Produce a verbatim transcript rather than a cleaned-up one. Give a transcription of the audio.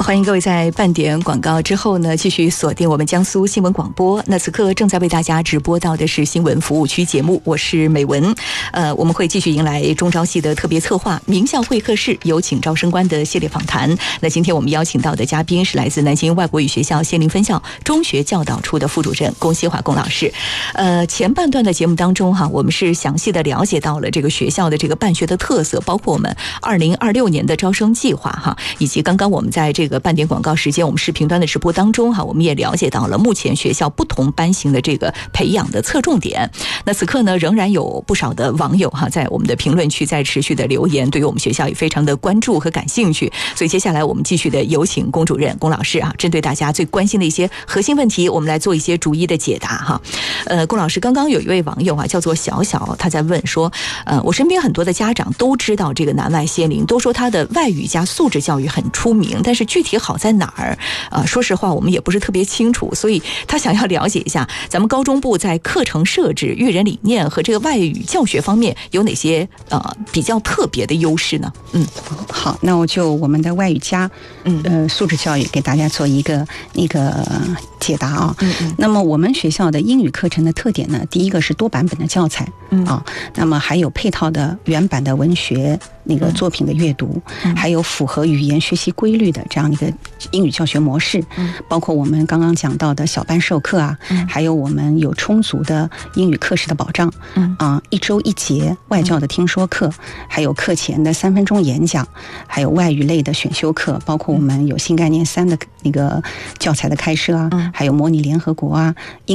欢迎各位在半点广告之后呢，继续锁定我们江苏新闻广播。那此刻正在为大家直播到的是新闻服务区节目，我是美文。呃，我们会继续迎来中招系的特别策划名校会客室有请招生官的系列访谈。那今天我们邀请到的嘉宾是来自南京外国语学校仙林分校中学教导处的副主任龚希华龚老师。呃，前半段的节目当中哈，我们是详细的了解到了这个学校的这个办学的特色，包括我们二零二六年的招生计划哈，以及刚刚我们在这个半点广告时间我们视频端的直播当中哈，我们也了解到了目前学校不同班型的这个培养的侧重点。那此刻呢，仍然有不少的网友哈在我们的评论区在持续的留言，对于我们学校也非常的关注和感兴趣。所以接下来我们继续的有请龚主任龚老师啊，针对大家最关心的一些核心问题，我们来做一些逐一的解答哈。呃，龚老师，刚刚有一位网友啊，叫做小小，他在问说，呃，我身边很多的家长都知道这个南外仙林，都说他的外语加素质教育很出名，但是具体好在哪儿？呃，说实话我们也不是特别清楚，所以他想要了解一下咱们高中部在课程设置、育人理念和这个外语教学方面有哪些呃比较特别的优势呢？嗯， 好，那我就我们的外语加嗯呃素质教育给大家做一个那个解答啊。嗯嗯。那么我们学校的英语课程的特点呢，第一个是多版本的教材，嗯啊，那么还有配套的原版的文学那个作品的阅读，嗯、还有符合语言学习规律的这样一个英语教学模式，嗯，包括我们刚刚讲到的小班授课啊，嗯，还有我们有充足的英语课时的保障，嗯啊，一周一节外教的听说课，还有课前的三分钟演讲，还有外语类的选修课，包括我们有新概念三的那个教材的开设啊，嗯，还有模拟联合国啊。